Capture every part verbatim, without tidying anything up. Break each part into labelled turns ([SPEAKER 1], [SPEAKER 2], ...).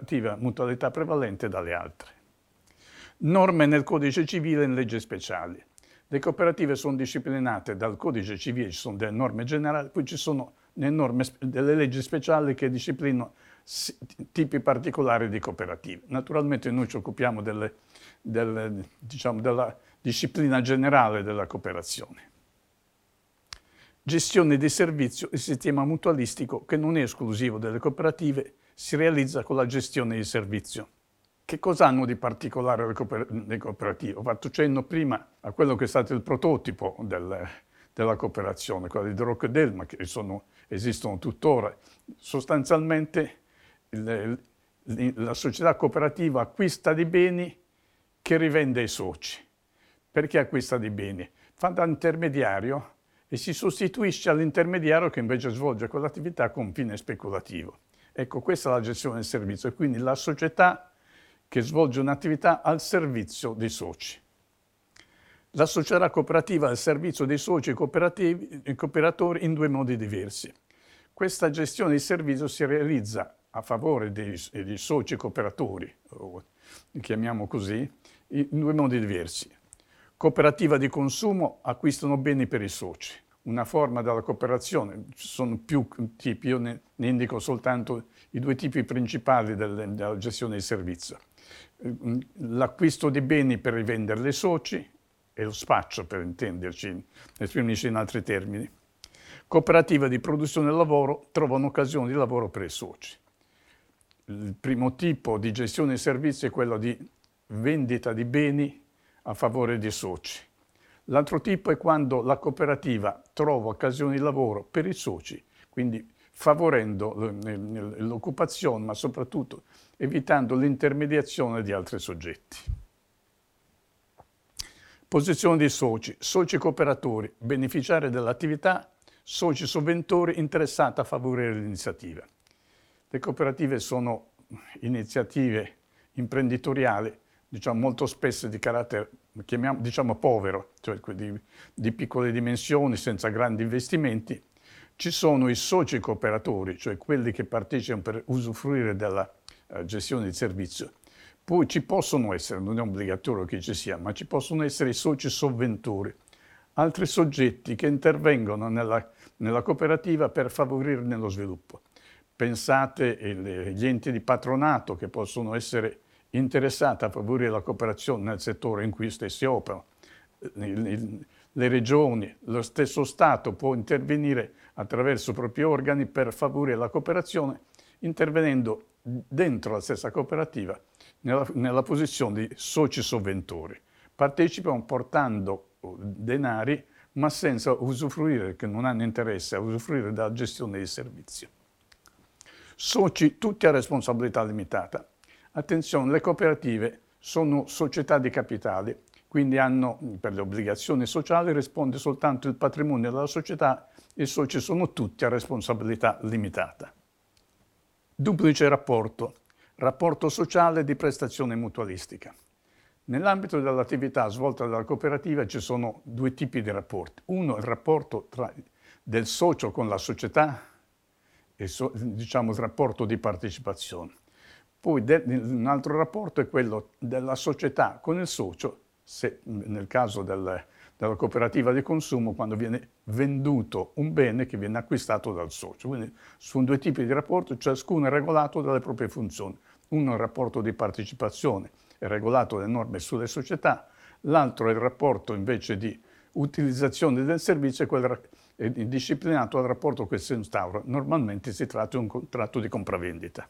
[SPEAKER 1] relativa mutualità prevalente dalle altre. Norme nel codice civile e in leggi speciali. Le cooperative sono disciplinate dal codice civile, ci sono delle norme generali, poi ci sono le norme, delle leggi speciali che disciplinano tipi particolari di cooperative. Naturalmente noi ci occupiamo delle, delle, diciamo, della disciplina generale della cooperazione. Gestione di servizio, il sistema mutualistico che non è esclusivo delle cooperative, si realizza con la gestione di servizio. Che cosa hanno di particolare le, cooper le cooperative? Ho fatto cenno prima a quello che è stato il prototipo del, della cooperazione, quella di Rockefeller, che sono, esistono tuttora. Sostanzialmente il, il, la società cooperativa acquista dei beni che rivende ai soci. Perché acquista dei beni? Fa da intermediario e si sostituisce all'intermediario che invece svolge quell'attività con fine speculativo. Ecco, questa è la gestione del servizio, e quindi la società che svolge un'attività al servizio dei soci. La società cooperativa al servizio dei soci e cooperatori in due modi diversi. Questa gestione di servizio si realizza a favore dei, dei soci cooperatori, o chiamiamo così, in due modi diversi. Cooperativa di consumo acquistano beni per i soci, una forma della cooperazione, ci sono più tipi, io ne, ne indico soltanto i due tipi principali del, della gestione del servizio. L'acquisto di beni per rivenderli ai soci e lo spaccio, per intenderci, esprimerci in altri termini. Cooperativa di produzione del lavoro trovano occasioni di lavoro per i soci. Il primo tipo di gestione dei servizi è quello di vendita di beni a favore dei soci. L'altro tipo è quando la cooperativa trova occasioni di lavoro per i soci, quindi favorendo l'occupazione, ma soprattutto evitando l'intermediazione di altri soggetti. Posizione dei soci, soci cooperatori, beneficiari dell'attività, soci sovventori interessati a favorire l'iniziativa. Le cooperative sono iniziative imprenditoriali, diciamo molto spesso di carattere, chiamiamo, diciamo povero, cioè di, di piccole dimensioni, senza grandi investimenti. Ci sono i soci cooperatori, cioè quelli che partecipano per usufruire della uh, gestione del servizio. Poi ci possono essere, non è obbligatorio che ci sia, ma ci possono essere i soci sovventori, altri soggetti che intervengono nella, nella cooperativa per favorirne lo sviluppo. Pensate agli enti di patronato che possono essere interessati a favorire la cooperazione nel settore in cui stessi operano. Le regioni, lo stesso Stato può intervenire attraverso i propri organi per favorire la cooperazione, intervenendo dentro la stessa cooperativa nella, nella posizione di soci sovventori. Partecipano portando denari, ma senza usufruire, che non hanno interesse a usufruire della gestione dei servizi. Soci tutti a responsabilità limitata. Attenzione, le cooperative sono società di capitali, quindi hanno, per le obbligazioni sociali risponde soltanto il patrimonio della società, i soci sono tutti a responsabilità limitata. Duplice rapporto, rapporto sociale di prestazione mutualistica. Nell'ambito dell'attività svolta dalla cooperativa ci sono due tipi di rapporti. Uno è il rapporto tra, del socio con la società, e so, diciamo il rapporto di partecipazione. Poi de, un altro rapporto è quello della società con il socio, se nel caso del, della cooperativa di consumo, quando viene venduto un bene che viene acquistato dal socio. Quindi sono due tipi di rapporto, ciascuno è regolato dalle proprie funzioni. Uno è il rapporto di partecipazione, è regolato dalle norme sulle società, l'altro è il rapporto invece di utilizzazione del servizio, quello è disciplinato dal rapporto che si instaura. Normalmente si tratta di un contratto di compravendita.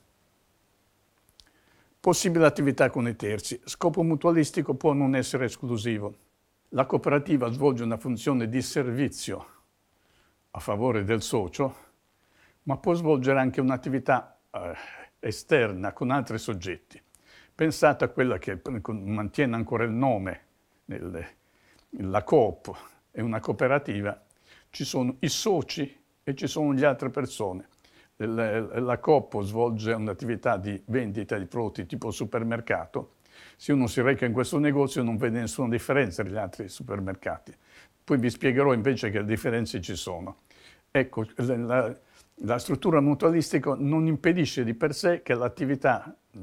[SPEAKER 1] Possibile attività con i terzi. Scopo mutualistico può non essere esclusivo. La cooperativa svolge una funzione di servizio a favore del socio, ma può svolgere anche un'attività eh, esterna con altri soggetti. Pensate a quella che mantiene ancora il nome, nel, la Coop è una cooperativa, ci sono i soci e ci sono le altre persone. La Coop svolge un'attività di vendita di prodotti tipo supermercato. Se uno si reca in questo negozio non vede nessuna differenza dagli altri supermercati. Poi vi spiegherò invece che differenze ci sono. Ecco, la, la struttura mutualistica non impedisce di per sé che l'attività